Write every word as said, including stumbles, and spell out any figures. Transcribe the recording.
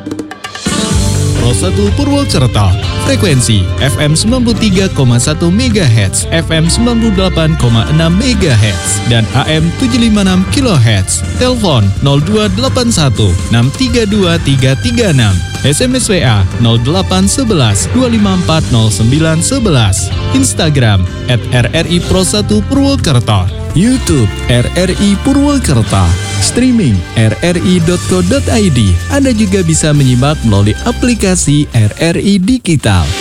Pro satu Purwokerto, frekuensi F M sembilan puluh tiga koma satu megahertz, F M sembilan puluh delapan koma enam megahertz, dan A M tujuh ratus lima puluh enam kilohertz. Telepon nol dua delapan satu enam tiga dua tiga tiga enam. S M S W A nol delapan satu satu dua lima empat nol sembilan satu satu. Instagram at R R I Pro satu Purwokerto. YouTube R R I Purwokerto. Streaming r r i dot co dot i d. Anda juga bisa menyimak melalui aplikasi R R I Digital.